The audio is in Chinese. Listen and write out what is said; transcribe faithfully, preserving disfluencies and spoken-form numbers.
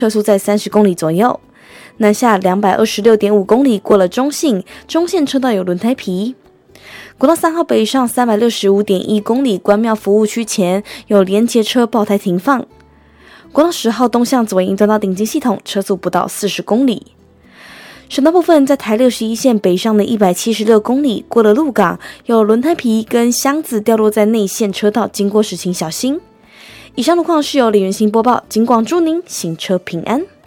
车速在三十公里左右。南下两百二十六点五公里过了中信，中线车道有轮胎皮。国道三号北上三百六十五点一公里，关庙服务区前有连结车爆胎停放。国道十号东向左营端到顶尖系统，车速不到四十公里。省道部分，在台六十一线北上的一百七十六公里，过了鹿港，有轮胎皮跟箱子掉落在内线车道，经过时请小心。以上路况是由李元兴播报，警广祝您行车平安。